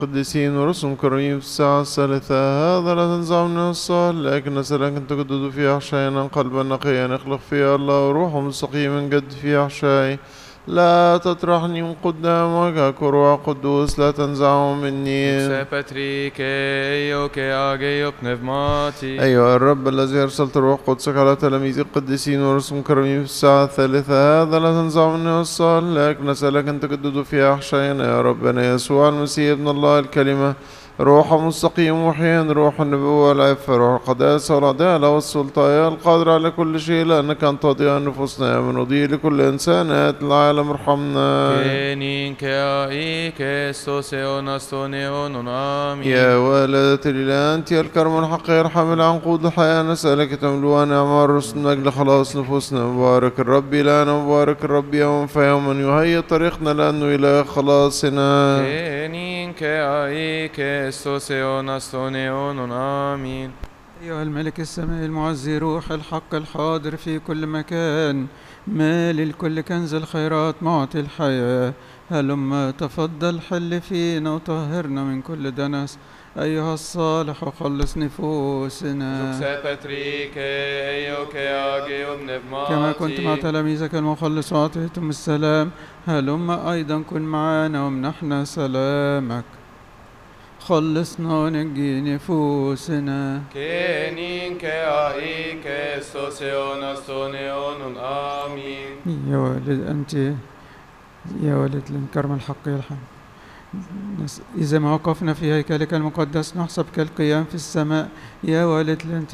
قديسين ورسل كريم في الساعة الثالثة. هذا لا تنزع من الصالح، لكن نسألك أن تجدد في أحشائنا قلبا نقيا نخلق فيها الله وروح مستقيما جد في أحشائي. لا تطرحني من قدام وجهك، وروح قدوس لا تنزعه مني. أيها الرب الذي أرسلت روح قدسك على تلاميذ القديسين ورسل كريم في الساعة الثالثة، هذا لا تنزع منه الصالح، لكن نسألك أن تجدد في أحشائنا يا ربنا يسوع المسيح ابن الله الكلمة، روح مستقيم محيا، روح النبوة والعفة، روح القداسة والعدالة والسلطة، يا القادر على كل شيء، لأنك أنت تضيء نفوسنا من وضيء لكل إنسان آت العالم، ارحمنا. يا والدة الإله أنت يا الكرم الحق الحامل عنقود الحياة، نسألك تملؤ نعمة الرسل من أجل خلاص نفوسنا. مبارك الرب إلهنا، مبارك الرب يوم فيوما يهيئ طريقنا لأنه إله خلاصنا. آمين. أيها الملك السماء المعزي، روح الحق الحاضر في كل مكان، مالي الكل كنز الخيرات معطي الحياة، هلما تفضل حل فينا وطهرنا من كل دنس أيها الصالح وخلص نفوسنا كما كنت مع تلاميذك المخلص وأعطيتم السلام، هلما أيضا كن معنا ومنحنا سلامك، خلصنا ونجي نفوسنا. آمين. يا والد أنت يا والد الكرم الحق الحق، إذا ما وقفنا في هيكلك المقدس نحسب كالقيام في السماء. يا والد أنت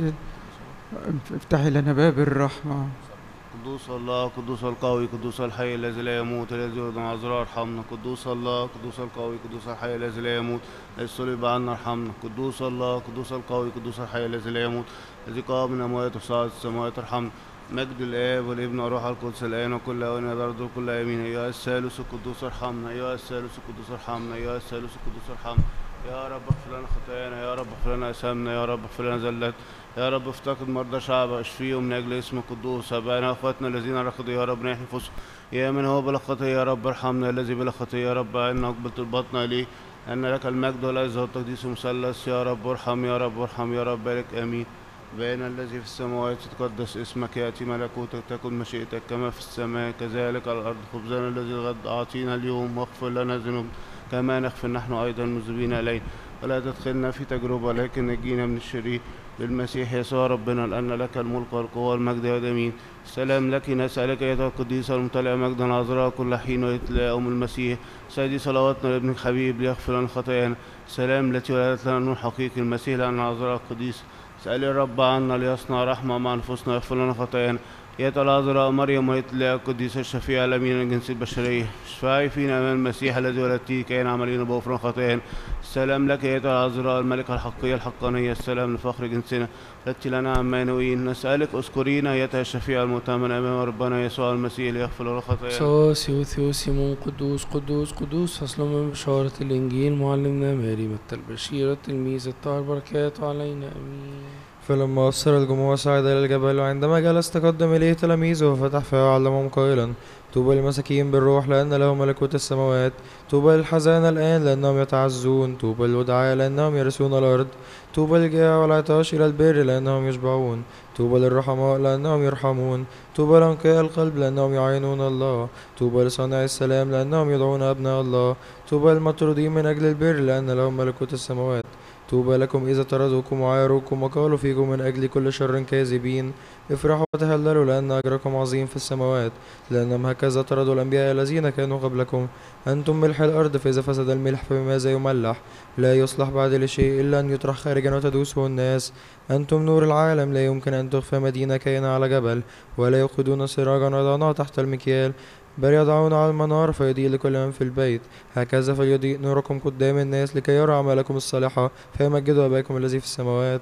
افتحي لنا باب الرحمة. قدوس الله، قدوس القوي، قدوس الحي الذي لا يموت، الذي يولد من عذراء ارحمنا. قدوس الله، قدوس القوي، قدوس الحي الذي لا يموت، الذي صلب عنا ارحمنا. قدوس الله، قدوس القوي، قدوس الحي الذي لا يموت، الذي قام من الأموات وصعد السماوات ارحمنا. مجد الآب والابن والروح القدس الآن وكل أوان يرد وكل آمين. أيها الثالوث القدوس ارحمنا، أيها الثالوث القدوس ارحمنا، أيها الثالوث القدوس ارحمنا. يا رب اغفر لنا خطايانا، يا رب اغفر لنا أثامنا، يا رب اغفر لنا زلات، يا رب افتقد مرضى شعب اشفيهم من اجل اسم القدوس. ابائنا واخواتنا الذين رقدوا يا رب نحن نفوسهم، يا من هو بلا خطيه يا رب ارحمنا، الذي بلا خطيه يا رب اعنا اقبل طلباتنا اليه، ان لك المجد والعزه والتقديس مثلث. يا رب ارحم، يا رب ارحم، يا رب بارك امين. بين الذي في السماوات تقدس اسمك، ياتي ملكوتك، تكن مشيئتك كما في السماء كذلك على الارض. خبزنا الذي الغد اعطينا اليوم، واغفر لنا ذنوبنا كما نغفر نحن ايضا المذنبين الينا، ولا تدخلنا في تجربه لكن نجينا من الشرير، بالمسيح يسوع ربنا، لأن لك الملك والقوة والمجد واليمين. سلام لك نسألك أيها القديسة الممتلئة مجدا عذراء كل حين ويتلى أم المسيح، سيدي صلواتنا لابنك الحبيب ليغفر لنا خطايانا. سلام التي ولدت لنا النور حقيقي المسيح لأن عذراء القديس، سألي الرب عنا ليصنع رحمة مع نفوسنا ويغفر لنا خطايانا. يا العذراء مريم ويتلى القديسة الشفيعة الأمينة الجنس البشرية، اشفعي فينا أمام المسيح الذي ولدتيه كي نعملين بغفران خطايانا. السلام لك يا العذراء الملكة الحقية الحقانية، السلام لفخر جنسنا التي لنا عمانوئين. نسألك اذكرينا أيتها الشفيعة المؤتمنة أمام ربنا يسوع المسيح ليغفر لنا خطايانا. سواسي وثيوسيمون قدوس قدوس قدوس، فصل من بشارة الإنجيل معلمنا ماري متى البشير التلميذ الطاهر بركاته علينا آمين. فلما أبصر الجموع صعد إلى الجبل، وعندما جلس تقدم إليه تلاميذه وفتح فاه وعلمهم قائلا: طوبى للمساكين بالروح لأن لهم ملكوت السماوات، طوبى للحزانة الآن لأنهم يتعزون، طوبى للودعاء لأنهم يرثون الأرض، طوبى للجائع والعطاش إلى البر لأنهم يشبعون، طوبى للرحماء لأنهم يرحمون، طوبى لأنقياء القلب لأنهم يعينون الله، طوبى لصانعي السلام لأنهم يدعون أبناء الله، طوبى للمطرودين من أجل البر لأن لهم ملكوت السماوات. طوبى لكم إذا طردوكم وعايروكم وقالوا فيكم من أجل كل شر كاذبين، افرحوا وتهللوا لأن أجركم عظيم في السماوات، لأنهم هكذا طردوا الأنبياء الذين كانوا قبلكم. أنتم ملح الأرض، فإذا فسد الملح فبماذا يملح؟ لا يصلح بعد لشيء إلا أن يطرح خارجا وتدوسه الناس. أنتم نور العالم، لا يمكن أن تخفى مدينة كائنة على جبل، ولا يوقدون سراجا ويضعونه تحت المكيال، بل يضعون على المنار فيضيء لكل من في البيت. هكذا فليضيء نوركم قدام الناس لكي يرى أعمالكم الصالحة فيمجدوا أباكم الذي في السماوات.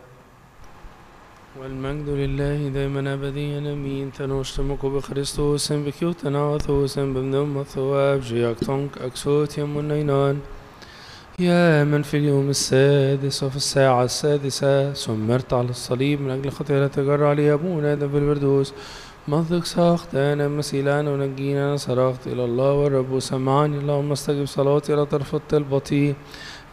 والمجد لله دائما أبديا آمين. تنوشتمك بخريستوس بكيوتناثوس بمنم الثواب جياك تونك أكسوت يمنينان، يا من في اليوم السادس وفي الساعة السادسة سمرت على الصليب من أجل خطيئة تجرى علي أبونا آدم في الفردوس، منطق ساخت أنا مسيلان ونجينا، صرخت إلى الله والرب سمعني، اللهم استجب صلاتي لا ترفض طلبتي،